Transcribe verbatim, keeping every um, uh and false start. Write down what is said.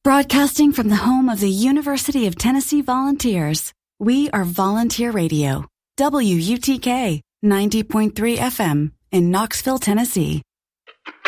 Broadcasting from the home of the University of Tennessee Volunteers, we are Volunteer Radio, W U T K ninety point three F M in Knoxville, Tennessee.